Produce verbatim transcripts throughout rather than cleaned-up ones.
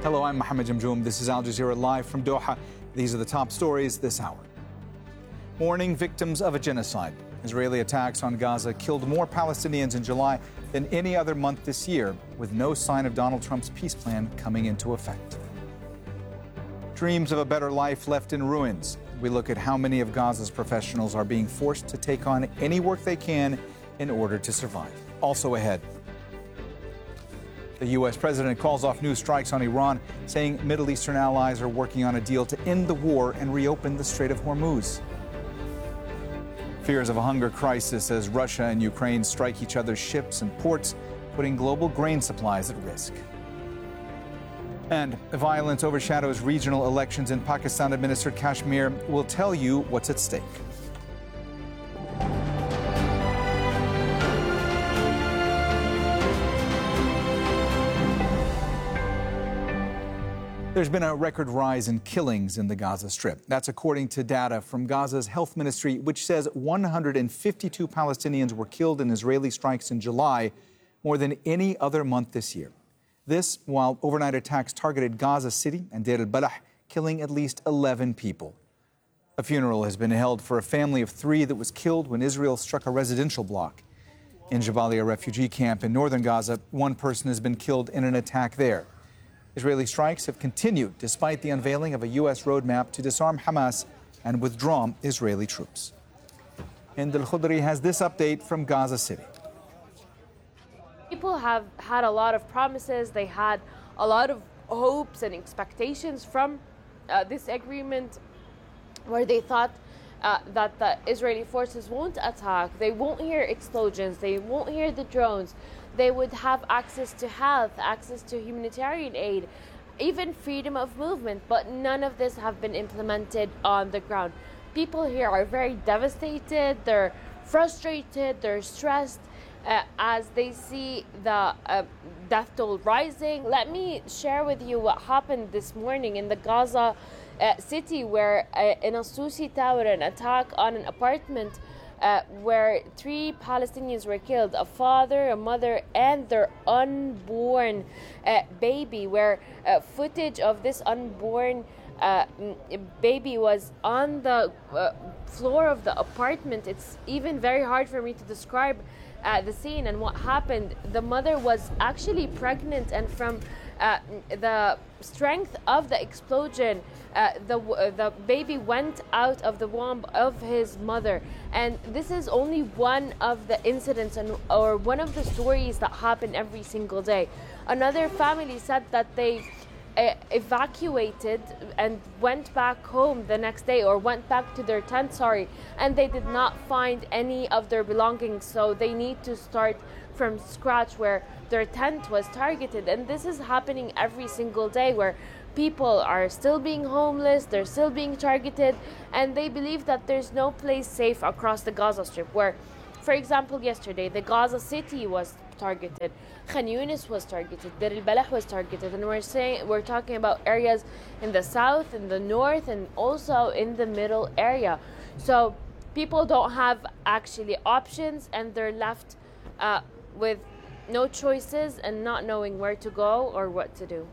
Hello, I'm Mohammed Jamjoom. This is Al Jazeera Live from Doha. These are the top stories this hour. Mourning victims of a genocide. Israeli attacks on Gaza killed more Palestinians in July than any other month this year, with no sign of Donald Trump's peace plan coming into effect. Dreams of a better life left in ruins. We look at how many of Gaza's professionals are being forced to take on any work they can in order to survive. Also ahead, the U S president calls off new strikes on Iran, saying Middle Eastern allies are working on a deal to end the war and reopen the Strait of Hormuz. Fears of a hunger crisis as Russia and Ukraine strike each other's ships and ports, putting global grain supplies at risk. And violence overshadows regional elections in Pakistan-administered Kashmir. We'll tell you what's at stake. There's been a record rise in killings in the Gaza Strip. That's according to data from Gaza's health ministry, which says one hundred fifty-two Palestinians were killed in Israeli strikes in July, more than any other month this year. This while overnight attacks targeted Gaza City and Deir al-Balah, killing at least eleven people. A funeral has been held for a family of three that was killed when Israel struck a residential block. In Jabalia refugee camp in northern Gaza, one person has been killed in an attack there. Israeli strikes have continued despite the unveiling of a U S roadmap to disarm Hamas and withdraw Israeli troops. Hind al-Khudri has this update from Gaza City. People have had a lot of promises. They had a lot of hopes and expectations from uh, this agreement, where they thought uh, that the Israeli forces won't attack, they won't hear explosions, they won't hear the drones. They would have access to health, access to humanitarian aid, even freedom of movement, but none of this have been implemented on the ground. People here are very devastated, they're frustrated, they're stressed uh, as they see the uh, death toll rising. Let me share with you what happened this morning in the Gaza uh, city, where uh, in a Susi tower, an attack on an apartment Uh, where three Palestinians were killed, a father, a mother, and their unborn uh, baby, where uh, footage of this unborn uh, baby was on the uh, floor of the apartment. It's even very hard for me to describe uh, the scene and what happened. The mother was actually pregnant, and from uh, the strength of the explosion, Uh, the uh, the baby went out of the womb of his mother. And this is only one of the incidents and or one of the stories that happen every single day. Another family said that they uh, evacuated and went back home the next day, or went back to their tent, sorry, and they did not find any of their belongings, so they need to start from scratch where their tent was targeted. And this is happening every single day, where people are still being homeless, they're still being targeted, and they believe that there's no place safe across the Gaza Strip, where, for example, yesterday, the Gaza City was targeted, Khan Yunis was targeted, Deir al-Balah was targeted, and we're saying we're talking about areas in the south, in the north, and also in the middle area. So people don't have actually options, and they're left uh, with no choices and not knowing where to go or what to do.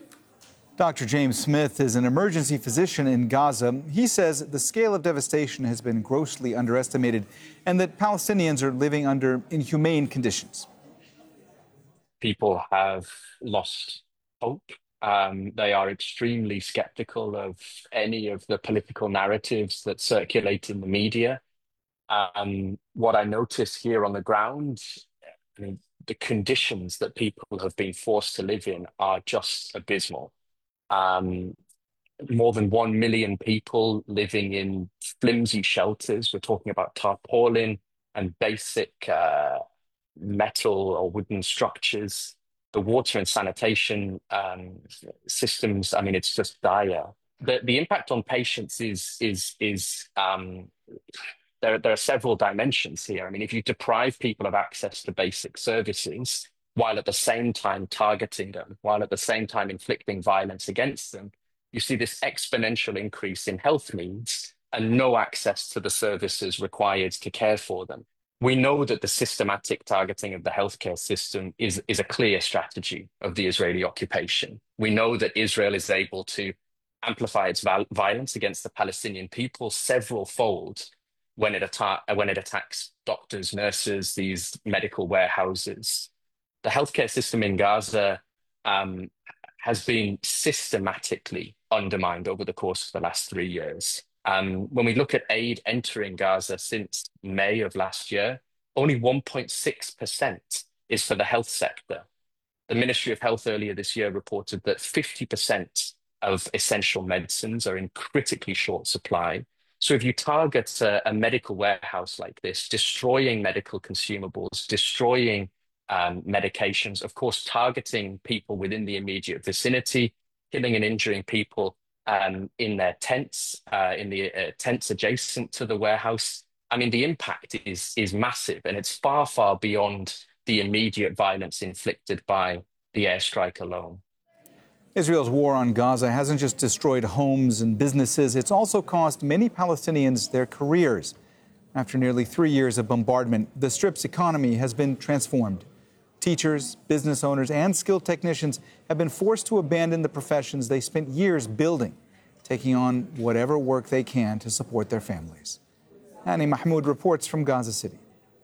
Doctor James Smith is an emergency physician in Gaza. He says the scale of devastation has been grossly underestimated and that Palestinians are living under inhumane conditions. People have lost hope. Um, they are extremely skeptical of any of the political narratives that circulate in the media. Um, what I notice here on the ground, I mean, the conditions that people have been forced to live in are just abysmal. Um, more than one million people living in flimsy shelters. We're talking about tarpaulin and basic uh, metal or wooden structures. The water and sanitation um, systems, I mean, it's just dire. The, the impact on patients is, is, is um, there, there are several dimensions here. I mean, if you deprive people of access to basic services, while at the same time targeting them, while at the same time inflicting violence against them, you see this exponential increase in health needs and no access to the services required to care for them. We know that the systematic targeting of the healthcare system is, is a clear strategy of the Israeli occupation. We know that Israel is able to amplify its violence against the Palestinian people several fold when it, atta- when it attacks doctors, nurses, these medical warehouses. The healthcare system in Gaza um, has been systematically undermined over the course of the last three years. Um, when we look at aid entering Gaza since May of last year, only one point six percent is for the health sector. The Ministry of Health earlier this year reported that fifty percent of essential medicines are in critically short supply. So if you target a, a medical warehouse like this, destroying medical consumables, destroying um, medications, of course, targeting people within the immediate vicinity, killing and injuring people um, in their tents, uh, in the uh, tents adjacent to the warehouse. I mean, the impact is, is massive, and it's far, far beyond the immediate violence inflicted by the airstrike alone. Israel's war on Gaza hasn't just destroyed homes and businesses, it's also cost many Palestinians their careers. After nearly three years of bombardment, the Strip's economy has been transformed. Teachers, business owners, and skilled technicians have been forced to abandon the professions they spent years building, taking on whatever work they can to support their families. Hani Mahmoud reports from Gaza City.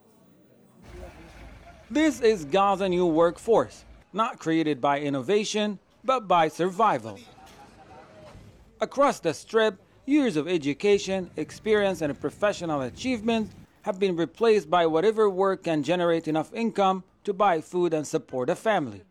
This is Gaza's new workforce, not created by innovation, but by survival. Across the Strip, years of education, experience, and professional achievement have been replaced by whatever work can generate enough income to buy food and support a family.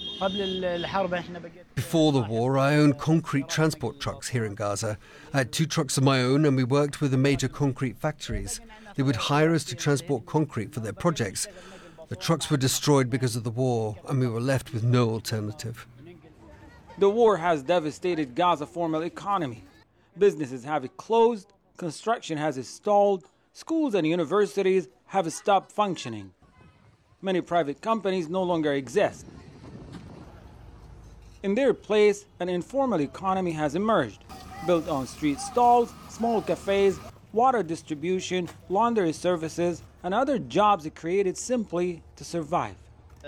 Before the war, I owned concrete transport trucks here in Gaza. I had two trucks of my own, and we worked with the major concrete factories. They would hire us to transport concrete for their projects. The trucks were destroyed because of the war, and we were left with no alternative. The war has devastated Gaza's formal economy. Businesses have closed, construction has stalled, schools and universities have stopped functioning. Many private companies no longer exist. In their place, an informal economy has emerged, built on street stalls, small cafes, water distribution, laundry services, and other jobs created simply to survive.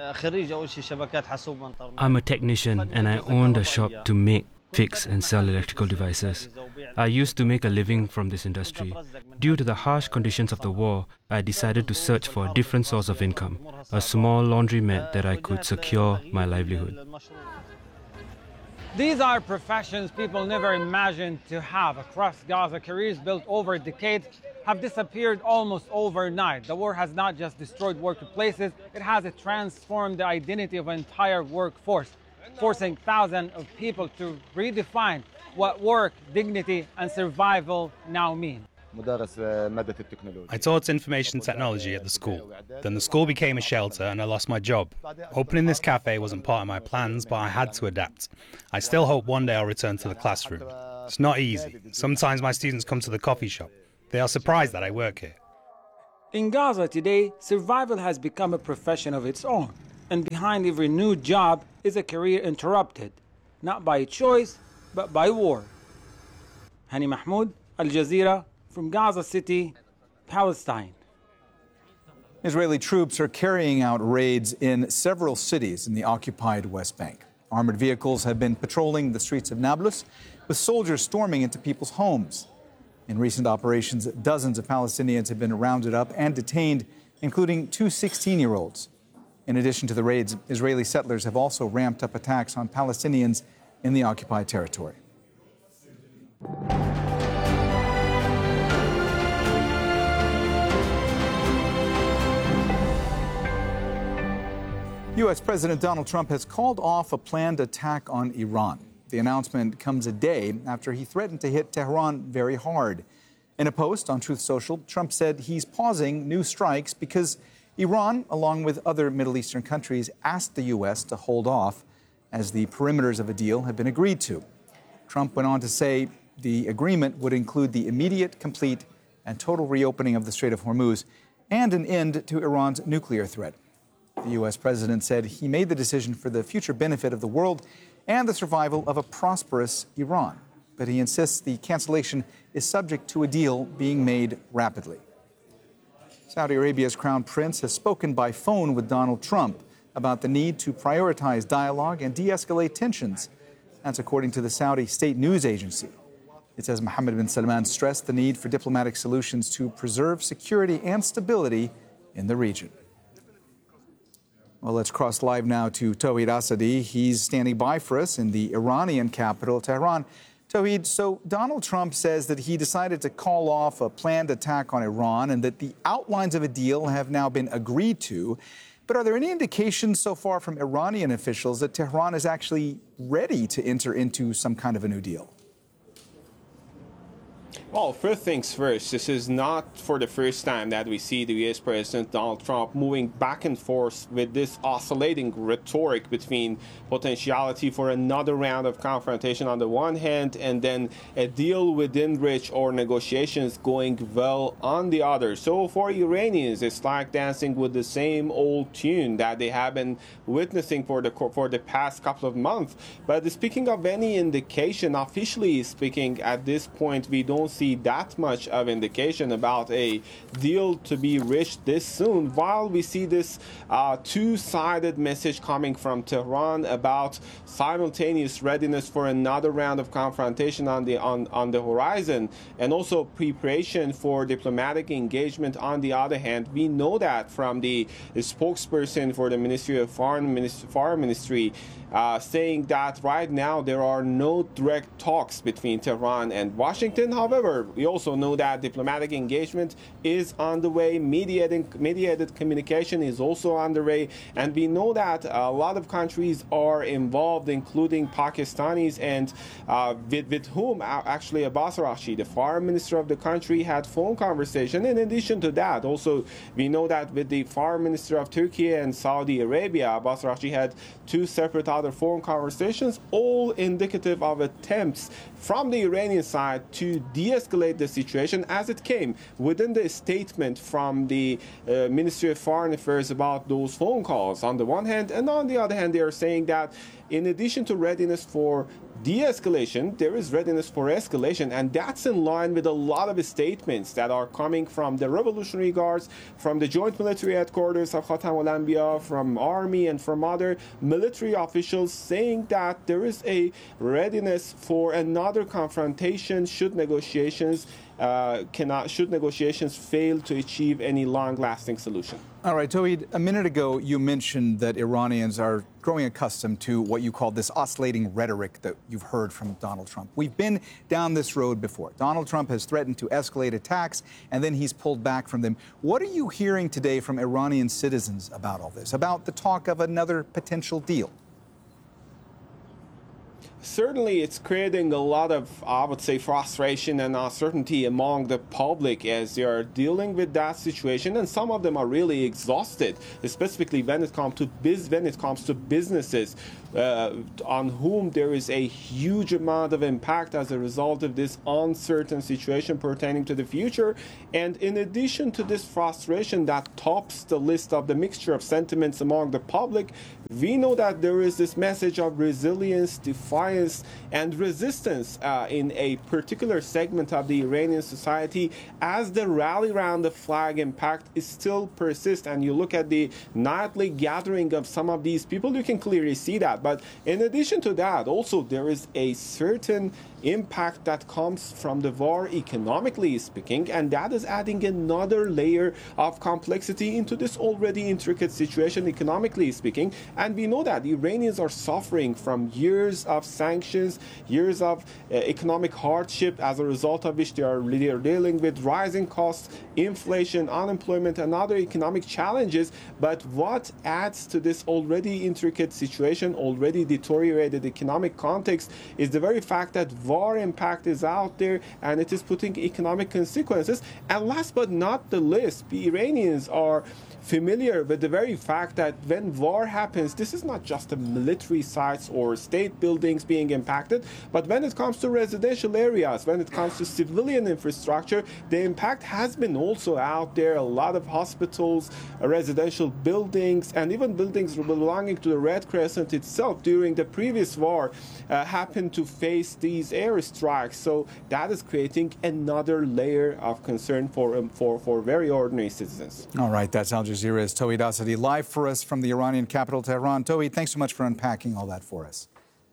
I'm a technician and I owned a shop to make, fix and sell electrical devices. I used to make a living from this industry. Due to the harsh conditions of the war, I decided to search for a different source of income, a small laundromat that I could secure my livelihood. These are professions people never imagined to have. Across Gaza, careers built over decades have disappeared almost overnight. The war has not just destroyed workplaces, it has transformed the identity of an entire workforce, forcing thousands of people to redefine what work, dignity, and survival now mean. I taught information technology at the school. Then the school became a shelter and I lost my job. Opening this cafe wasn't part of my plans, but I had to adapt. I still hope one day I'll return to the classroom. It's not easy. Sometimes my students come to the coffee shop. They are surprised that I work here. In Gaza today, survival has become a profession of its own. And behind every new job is a career interrupted, not by choice, but by war. Hani Mahmoud, Al Jazeera, from Gaza City, Palestine. Israeli troops are carrying out raids in several cities in the occupied West Bank. Armored vehicles have been patrolling the streets of Nablus, with soldiers storming into people's homes. In recent operations, dozens of Palestinians have been rounded up and detained, including two sixteen-year-olds. In addition to the raids, Israeli settlers have also ramped up attacks on Palestinians in the occupied territory. U S President Donald Trump has called off a planned attack on Iran. The announcement comes a day after he threatened to hit Tehran very hard. In a post on Truth Social, Trump said he's pausing new strikes because Iran, along with other Middle Eastern countries, asked the U S to hold off as the perimeters of a deal have been agreed to. Trump went on to say the agreement would include the immediate, complete, and total reopening of the Strait of Hormuz and an end to Iran's nuclear threat. The U S president said he made the decision for the future benefit of the world and the survival of a prosperous Iran. But he insists the cancellation is subject to a deal being made rapidly. Saudi Arabia's crown prince has spoken by phone with Donald Trump about the need to prioritize dialogue and de-escalate tensions. That's according to the Saudi state news agency. It says Mohammed bin Salman stressed the need for diplomatic solutions to preserve security and stability in the region. Well, let's cross live now to Tawhid Asadi. He's standing by for us in the Iranian capital, Tehran. Tawhid, so Donald Trump says that he decided to call off a planned attack on Iran and that the outlines of a deal have now been agreed to. But are there any indications so far from Iranian officials that Tehran is actually ready to enter into some kind of a new deal? Well, first things first, this is not for the first time that we see the U S President Donald Trump moving back and forth with this oscillating rhetoric between potentiality for another round of confrontation on the one hand and then a deal within reach or negotiations going well on the other. So for Iranians, it's like dancing with the same old tune that they have been witnessing for the for the past couple of months. But speaking of any indication, officially speaking, at this point, we don't see that much of indication about a deal to be reached this soon, while we see this uh, two-sided message coming from Tehran about simultaneous readiness for another round of confrontation on the on, on the horizon, and also preparation for diplomatic engagement on the other hand. We know that from the, the spokesperson for the Ministry of Foreign, Ministry, Foreign Ministry uh, saying that right now there are no direct talks between Tehran and Washington. However, we also know that diplomatic engagement is on the way, mediated, mediated communication is also on the way, and we know that a lot of countries are involved, including Pakistanis, and uh, with, with whom actually Abbas Araghchi, the foreign minister of the country, had phone conversation. In addition to that, also we know that with the foreign minister of Turkey and Saudi Arabia, Abbas Araghchi had two separate other phone conversations, all indicative of attempts from the Iranian side to de-escalate the situation as it came within the statement from the uh, Ministry of Foreign Affairs about those phone calls on the one hand, and on the other hand they are saying that in addition to readiness for de-escalation, there is readiness for escalation, and that's in line with a lot of statements that are coming from the Revolutionary Guards, from the Joint Military Headquarters of Khatam al-Anbiya, from Army, and from other military officials saying that there is a readiness for another confrontation should negotiations uh, cannot should negotiations fail to achieve any long-lasting solution. All right, Tawhid, a minute ago you mentioned that Iranians are growing accustomed to what you call this oscillating rhetoric that you've heard from Donald Trump. We've been down this road before. Donald Trump has threatened to escalate attacks, and then he's pulled back from them. What are you hearing today from Iranian citizens about all this, about the talk of another potential deal? Certainly, it's creating a lot of, I would say, frustration and uncertainty among the public as they are dealing with that situation, and some of them are really exhausted, specifically when it comes to biz, when it comes to businesses uh, on whom there is a huge amount of impact as a result of this uncertain situation pertaining to the future. And in addition to this frustration that tops the list of the mixture of sentiments among the public, we know that there is this message of resilience, defiance, and resistance uh, in a particular segment of the Iranian society as the rally around the flag impact is still persists. And you look at the nightly gathering of some of these people, you can clearly see that. But in addition to that, also there is a certain impact that comes from the war economically speaking, and that is adding another layer of complexity into this already intricate situation economically speaking. And we know that the Iranians are suffering from years of sanctions, years of uh, economic hardship, as a result of which they are, they are dealing with rising costs, inflation, unemployment, and other economic challenges. But what adds to this already intricate situation, already deteriorated economic context, is the very fact that war impact is out there and it is putting economic consequences. And last but not the least, the Iranians are familiar with the very fact that when war happens, this is not just the military sites or state buildings being impacted, but when it comes to residential areas, when it comes to civilian infrastructure, the impact has been also out there. A lot of hospitals, residential buildings, and even buildings belonging to the Red Crescent itself during the previous war uh, happened to face these airstrikes. So that is creating another layer of concern for um, for, for very ordinary citizens. All right, that's Al Jazeera's Tauhid Asadi live for us from the Iranian capital, Tehran. Tauhid, thanks so much for unpacking all that for us.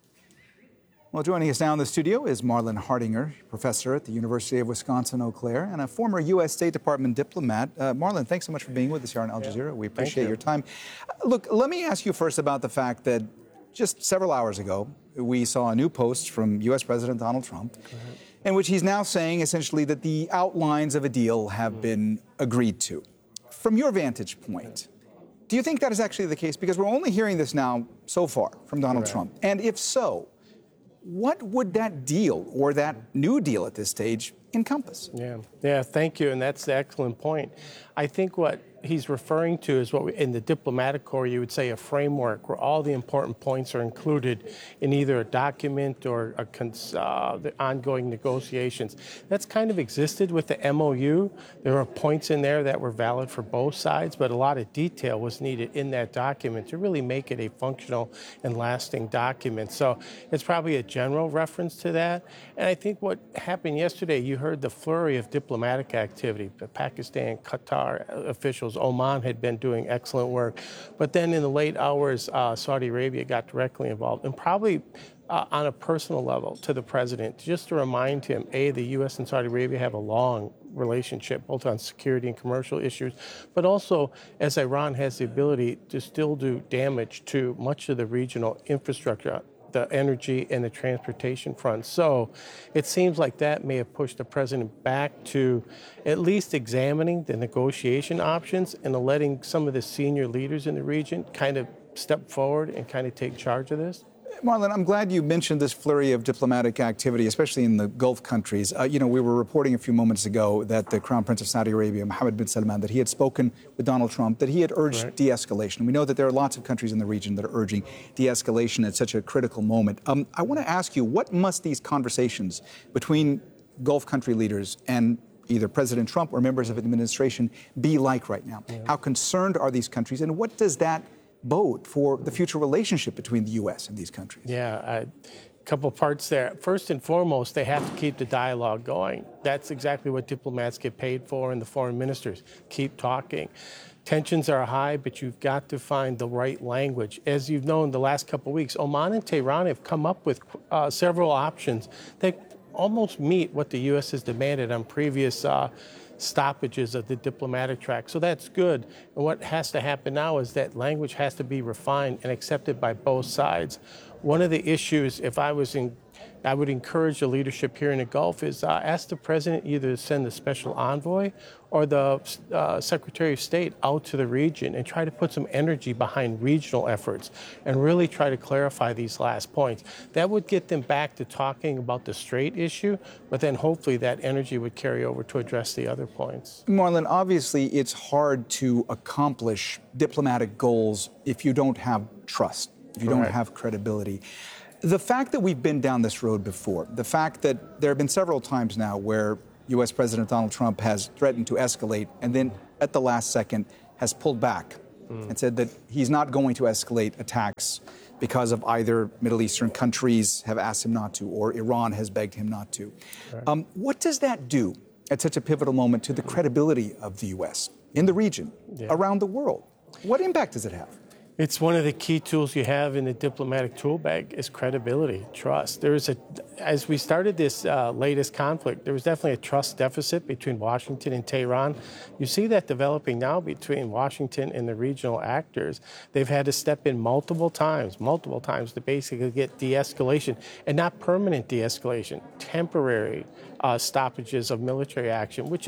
Well, joining us now in the studio is Marlon Hardinger, professor at the University of Wisconsin-Eau Claire and a former U S State Department diplomat. Uh, Marlon, thanks so much for being with us here on Al Jazeera. We appreciate you. your time. Uh, look, let me ask you first about the fact that just several hours ago, we saw a new post from U S President Donald Trump, mm-hmm. in which he's now saying essentially that the outlines of a deal have mm-hmm. been agreed to. From your vantage point, do you think that is actually the case? Because we're only hearing this now so far from Donald right. Trump. And if so, what would that deal or that new deal at this stage encompass? Yeah, yeah, thank you. And that's the excellent point. I think what he's referring to is what we, in the diplomatic corps you would say a framework where all the important points are included in either a document or a cons, uh, the ongoing negotiations. That's kind of existed with the M O U. There are points in there that were valid for both sides, but a lot of detail was needed in that document to really make it a functional and lasting document. So it's probably a general reference to that. And I think what happened yesterday, you heard the flurry of diplomatic activity. Pakistan, Qatar officials, Oman had been doing excellent work. But then in the late hours, uh, Saudi Arabia got directly involved, and probably uh, on a personal level to the president, just to remind him, A, the U S and Saudi Arabia have a long relationship, both on security and commercial issues, but also as Iran has the ability to still do damage to much of the regional infrastructure, the energy and the transportation front. So it seems like that may have pushed the president back to at least examining the negotiation options and letting some of the senior leaders in the region kind of step forward and kind of take charge of this. Marlon, I'm glad you mentioned this flurry of diplomatic activity, especially in the Gulf countries. Uh, you know, we were reporting a few moments ago that the Crown Prince of Saudi Arabia, Mohammed bin Salman, that he had spoken with Donald Trump, that he had urged right. de-escalation. We know that there are lots of countries in the region that are urging de-escalation at such a critical moment. Um, I want to ask you, what must these conversations between Gulf country leaders and either President Trump or members of the administration be like right now? Yeah. How concerned are these countries, and what does that bode for the future relationship between the U S and these countries? Yeah, a couple parts there. First and foremost, they have to keep the dialogue going. That's exactly what diplomats get paid for, and the foreign ministers. Keep talking. Tensions are high, but you've got to find the right language. As you've known the last couple of weeks, Oman and Tehran have come up with uh, several options that almost meet what the U S has demanded on previous uh, stoppages of the diplomatic track. So that's good. And what has to happen now is that language has to be refined and accepted by both sides. One of the issues, if I was in, I would encourage the leadership here in the Gulf, is uh, ask the president either to send the special envoy or the uh, Secretary of State out to the region and try to put some energy behind regional efforts and really try to clarify these last points. That would get them back to talking about the Strait issue, but then hopefully that energy would carry over to address the other points. Marlon, obviously it's hard to accomplish diplomatic goals if you don't have trust, if you Correct. don't have credibility. The fact that we've been down this road before, the fact that there have been several times now where U S President Donald Trump has threatened to escalate and then at the last second has pulled back mm. and said that he's not going to escalate attacks because of either Middle Eastern countries have asked him not to or Iran has begged him not to. Right. Um, what does that do at such a pivotal moment to the credibility of the U S in the region, yeah. around the world? What impact does it have? It's one of the key tools you have in the diplomatic tool bag is credibility, trust. There is a, as we started this uh, latest conflict, there was definitely a trust deficit between Washington and Tehran. You see that developing now between Washington and the regional actors. They've had to step in multiple times, multiple times to basically get de-escalation, and not permanent de-escalation, temporary uh, stoppages of military action, which is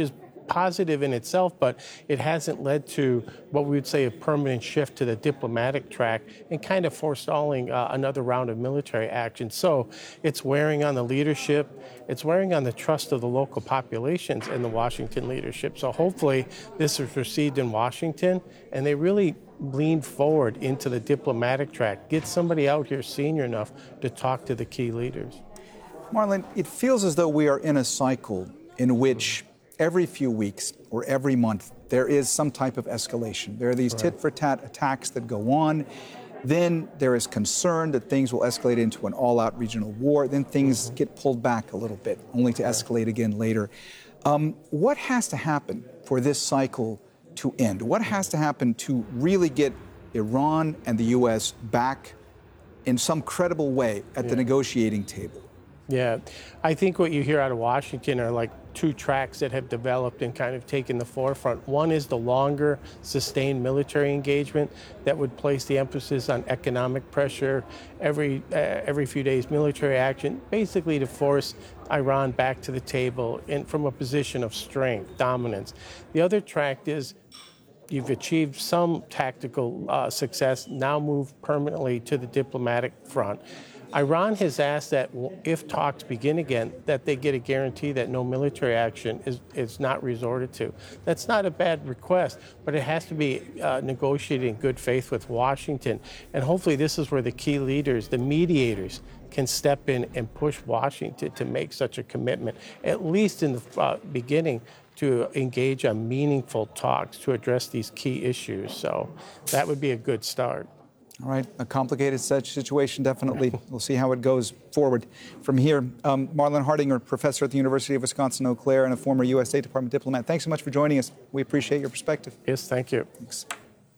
positive in itself, but it hasn't led to what we would say a permanent shift to the diplomatic track and kind of forestalling uh, another round of military action. So it's wearing on the leadership, it's wearing on the trust of the local populations and the Washington leadership. So hopefully this is received in Washington and they really lean forward into the diplomatic track, get somebody out here senior enough to talk to the key leaders. Marlon, it feels as though we are in a cycle in which every few weeks or every month there is some type of escalation. There are these tit-for-tat attacks that go on. Then there is concern that things will escalate into an all-out regional war. Then things get pulled back a little bit, only to escalate again later. Um, what has to happen for this cycle to end? What has to happen to really get Iran and the U S back in some credible way at yeah. the negotiating table? Yeah, I think what you hear out of Washington are like two tracks that have developed and kind of taken the forefront. One is the longer, sustained military engagement that would place the emphasis on economic pressure, every uh, every few days military action, basically to force Iran back to the table in, from a position of strength, dominance. The other track is you've achieved some tactical uh, success, now move permanently to the diplomatic front. Iran has asked that if talks begin again, that they get a guarantee that no military action is, is not resorted to. That's not a bad request, but it has to be uh, negotiated in good faith with Washington. And hopefully this is where the key leaders, the mediators, can step in and push Washington to make such a commitment, at least in the uh, beginning, to engage on meaningful talks to address these key issues. So that would be a good start. All right, a complicated such situation, definitely. We'll see how it goes forward from here. Um, Marlon Hardinger, professor at the University of Wisconsin-Eau Claire and a former U S State Department diplomat. Thanks so much for joining us. We appreciate your perspective. Yes, thank you. Thanks.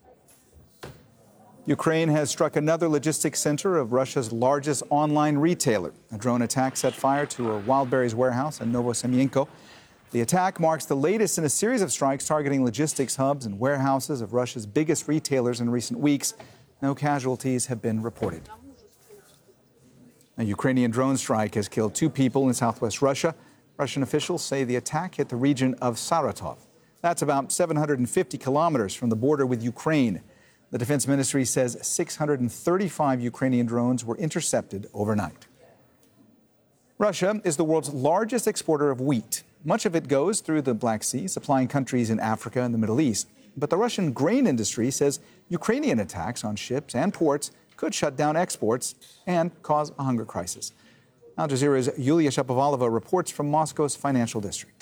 Ukraine has struck another logistics center of Russia's largest online retailer. A drone attack set fire to a Wildberries warehouse in Novosemienko. The attack marks the latest in a series of strikes targeting logistics hubs and warehouses of Russia's biggest retailers in recent weeks. No casualties have been reported. A Ukrainian drone strike has killed two people in southwest Russia. Russian officials say the attack hit the region of Saratov. That's about seven hundred fifty kilometers from the border with Ukraine. The defense ministry says six hundred thirty-five Ukrainian drones were intercepted overnight. Russia is the world's largest exporter of wheat. Much of it goes through the Black Sea, supplying countries in Africa and the Middle East. But the Russian grain industry says Ukrainian attacks on ships and ports could shut down exports and cause a hunger crisis. Al Jazeera's Yulia Shapovalova reports from Moscow's financial district.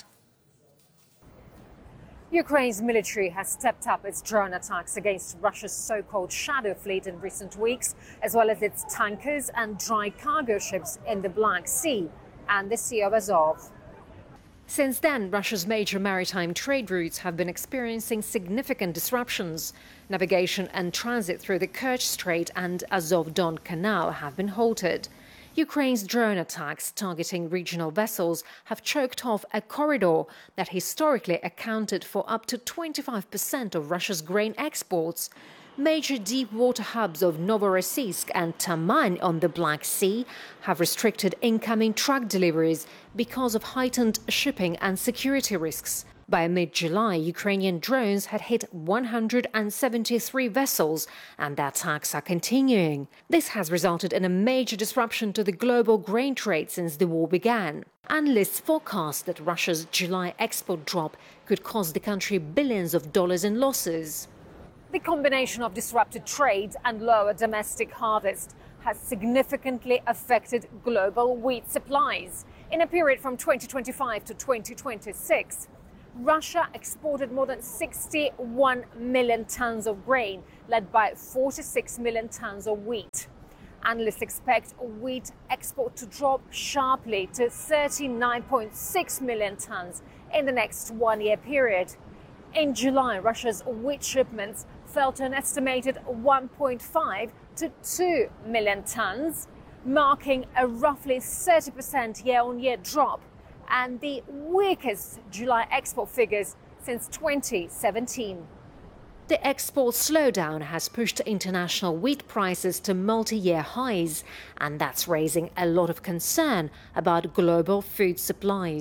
Ukraine's military has stepped up its drone attacks against Russia's so-called shadow fleet in recent weeks, as well as its tankers and dry cargo ships in the Black Sea and the Sea of Azov. Since then, Russia's major maritime trade routes have been experiencing significant disruptions. Navigation and transit through the Kerch Strait and Azov-Don Canal have been halted. Ukraine's drone attacks targeting regional vessels have choked off a corridor that historically accounted for up to twenty-five percent of Russia's grain exports. Major deep-water hubs of Novorossiysk and Taman on the Black Sea have restricted incoming truck deliveries because of heightened shipping and security risks. By mid-July, Ukrainian drones had hit one hundred seventy-three vessels, and the attacks are continuing. This has resulted in a major disruption to the global grain trade since the war began. Analysts forecast that Russia's July export drop could cost the country billions of dollars in losses. The combination of disrupted trade and lower domestic harvest has significantly affected global wheat supplies. In a period from twenty twenty-five to twenty twenty-six, Russia exported more than sixty-one million tons of grain, led by forty-six million tons of wheat. Analysts expect wheat export to drop sharply to thirty-nine point six million tons in the next one-year period. In July, Russia's wheat shipments fell to an estimated one point five to two million tons, marking a roughly thirty percent year-on-year drop and the weakest July export figures since twenty seventeen. The export slowdown has pushed international wheat prices to multi-year highs, and that's raising a lot of concern about global food supplies.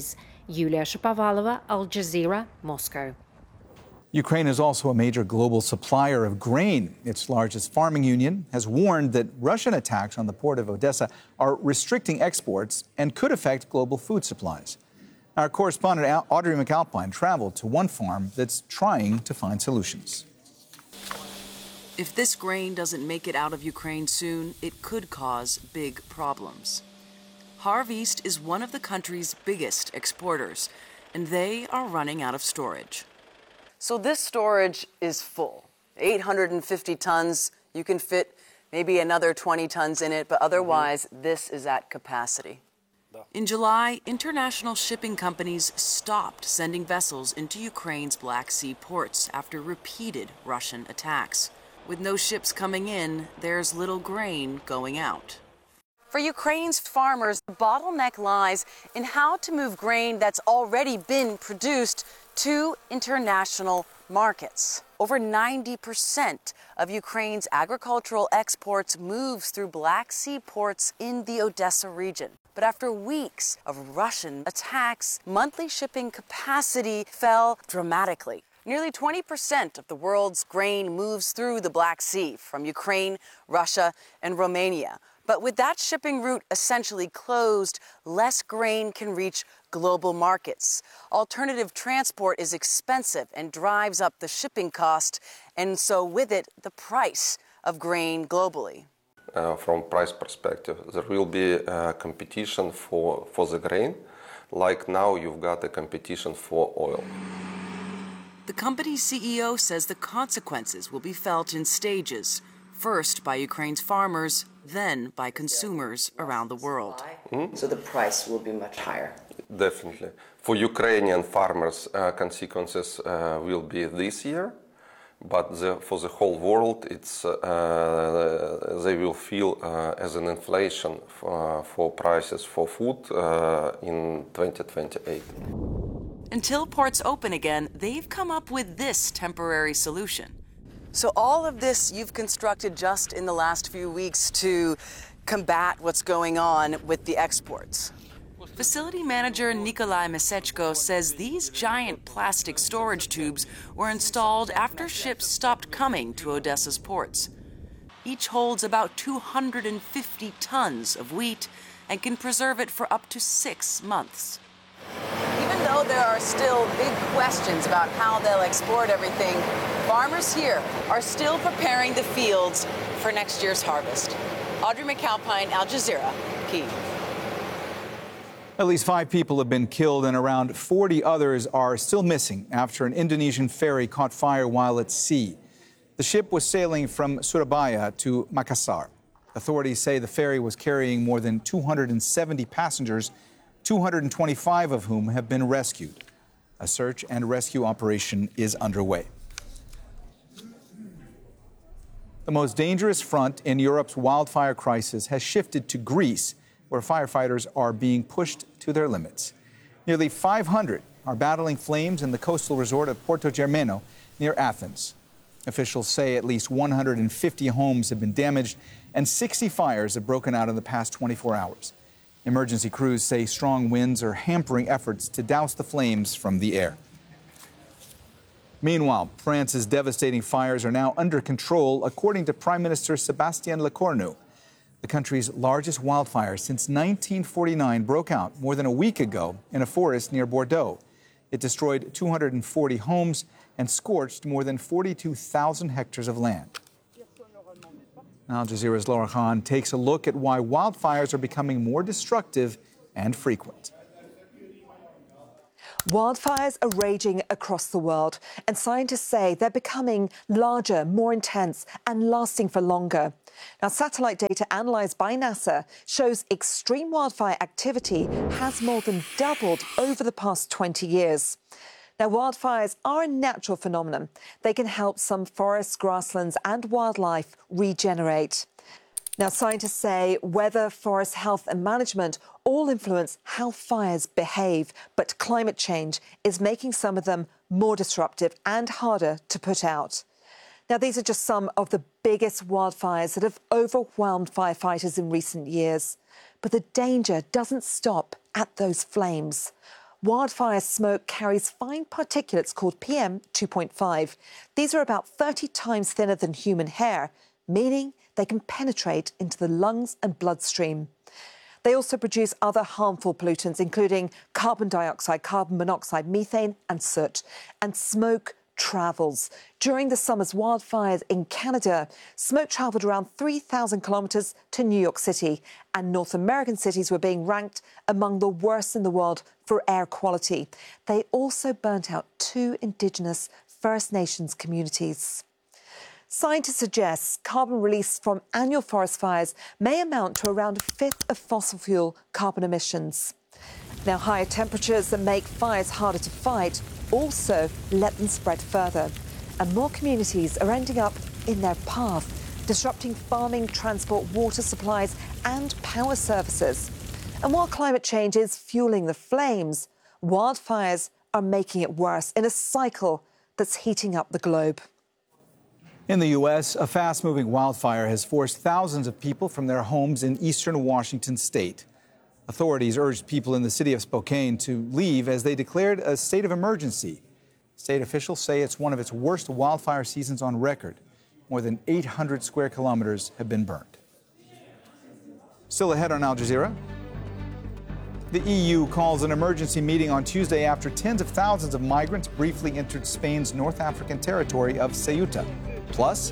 Yulia Shapovalova, Al Jazeera, Moscow. Ukraine is also a major global supplier of grain. Its largest farming union has warned that Russian attacks on the port of Odessa are restricting exports and could affect global food supplies. Our correspondent Audrey McAlpine traveled to one farm that's trying to find solutions. If this grain doesn't make it out of Ukraine soon, it could cause big problems. Harv East is one of the country's biggest exporters, and they are running out of storage. So this storage is full. eight hundred fifty tons. You can fit maybe another twenty tons in it, but otherwise, mm-hmm. this is at capacity. In July, international shipping companies stopped sending vessels into Ukraine's Black Sea ports after repeated Russian attacks. With no ships coming in, there's little grain going out. For Ukraine's farmers, the bottleneck lies in how to move grain that's already been produced to international markets. Over ninety percent of Ukraine's agricultural exports moves through Black Sea ports in the Odessa region. But after weeks of Russian attacks, monthly shipping capacity fell dramatically. Nearly twenty percent of the world's grain moves through the Black Sea from Ukraine, Russia, and Romania. But with that shipping route essentially closed, less grain can reach global markets. Alternative transport is expensive and drives up the shipping cost, and so with it, the price of grain globally. Uh, from price perspective, there will be a competition for, for the grain, like now you've got a competition for oil. The company's C E O says the consequences will be felt in stages, first by Ukraine's farmers, then by consumers around the world. Mm-hmm. So the price will be much higher. Definitely. For Ukrainian farmers, uh, consequences uh, will be this year, but the, for the whole world, it's, uh, they will feel uh, as an inflation for, for prices for food uh, in twenty twenty-eight. Until ports open again, they've come up with this temporary solution. So all of this you've constructed just in the last few weeks to combat what's going on with the exports. Facility manager Nikolai Mesechko says these giant plastic storage tubes were installed after ships stopped coming to Odessa's ports. Each holds about two hundred fifty tons of wheat and can preserve it for up to six months. Even though there are still big questions about how they'll export everything, farmers here are still preparing the fields for next year's harvest. Audrey McAlpine, Al Jazeera, Kyiv. At least five people have been killed and around forty others are still missing after an Indonesian ferry caught fire while at sea. The ship was sailing from Surabaya to Makassar. Authorities say the ferry was carrying more than two hundred seventy passengers, two hundred twenty-five of whom have been rescued. A search and rescue operation is underway. The most dangerous front in Europe's wildfire crisis has shifted to Greece, where firefighters are being pushed to their limits. Nearly five hundred are battling flames in the coastal resort of Porto Germano near Athens. Officials say at least one hundred fifty homes have been damaged and sixty fires have broken out in the past twenty-four hours. Emergency crews say strong winds are hampering efforts to douse the flames from the air. Meanwhile, France's devastating fires are now under control, according to Prime Minister Sébastien Lecornu. The country's largest wildfire since nineteen forty-nine broke out more than a week ago in a forest near Bordeaux. It destroyed two hundred forty homes and scorched more than forty-two thousand hectares of land. Al Jazeera's Laura Khan takes a look at why wildfires are becoming more destructive and frequent. Wildfires are raging across the world, and scientists say they're becoming larger, more intense, and lasting for longer. Now, satellite data analysed by NASA shows extreme wildfire activity has more than doubled over the past twenty years. Now, wildfires are a natural phenomenon. They can help some forests, grasslands, and wildlife regenerate. Now, scientists say weather, forest health and management all influence how fires behave, but climate change is making some of them more disruptive and harder to put out. Now, these are just some of the biggest wildfires that have overwhelmed firefighters in recent years. But the danger doesn't stop at those flames. Wildfire smoke carries fine particulates called P M two point five. These are about thirty times thinner than human hair, meaning they can penetrate into the lungs and bloodstream. They also produce other harmful pollutants, including carbon dioxide, carbon monoxide, methane and soot. And smoke travels. During the summer's wildfires in Canada, smoke travelled around three thousand kilometres to New York City, and North American cities were being ranked among the worst in the world for air quality. They also burnt out two Indigenous First Nations communities. Scientists suggest carbon released from annual forest fires may amount to around a fifth of fossil fuel carbon emissions. Now, higher temperatures that make fires harder to fight also let them spread further. And more communities are ending up in their path, disrupting farming, transport, water supplies and power services. And while climate change is fueling the flames, wildfires are making it worse in a cycle that's heating up the globe. In the U S, a fast-moving wildfire has forced thousands of people from their homes in eastern Washington state. Authorities urged people in the city of Spokane to leave as they declared a state of emergency. State officials say it's one of its worst wildfire seasons on record. More than eight hundred square kilometers have been burned. Still ahead on Al Jazeera. The E U calls an emergency meeting on Tuesday after tens of thousands of migrants briefly entered Spain's North African territory of Ceuta. Plus,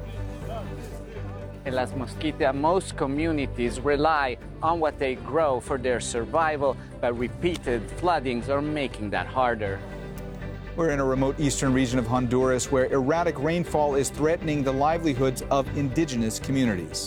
in Las Mosquitas, most communities rely on what they grow for their survival, but repeated floodings are making that harder. We're in a remote eastern region of Honduras where erratic rainfall is threatening the livelihoods of indigenous communities.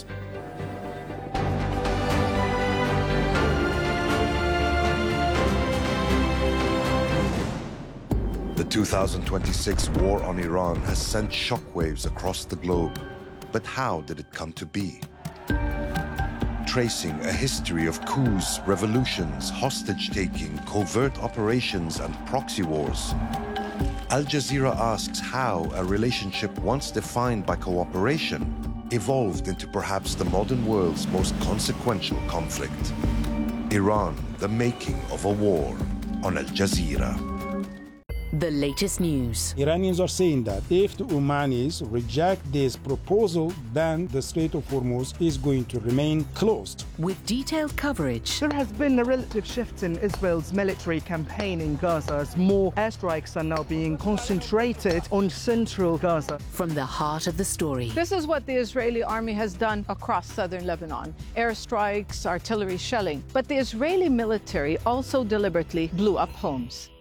The two thousand twenty-six war on Iran has sent shockwaves across the globe. But how did it come to be? Tracing a history of coups, revolutions, hostage-taking, covert operations and proxy wars, Al Jazeera asks how a relationship once defined by cooperation evolved into perhaps the modern world's most consequential conflict. Iran, the making of a war, on Al Jazeera. The latest news. Iranians are saying that if the Omanis reject this proposal, then the Strait of Hormuz is going to remain closed. With detailed coverage. There has been a relative shift in Israel's military campaign in Gaza as more airstrikes are now being concentrated on central Gaza. From the heart of the story. This is what the Israeli army has done across southern Lebanon. Airstrikes, artillery shelling. But the Israeli military also deliberately blew up homes.